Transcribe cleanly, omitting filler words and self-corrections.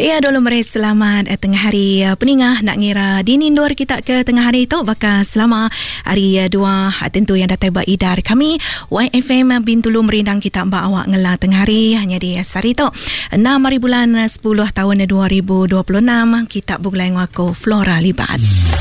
Ya, dulu mereka selamat tengah hari peningah nak ngira dinindur kita ke tengah hari itu bakal selama hari dua tentu yang datang beridar kami YFM Bintulu merindang kita mbak awak ngelah tengah hari hanya di hari itu 6 hari bulan 10 tahun 2026 kita bulan aku Flora Libat.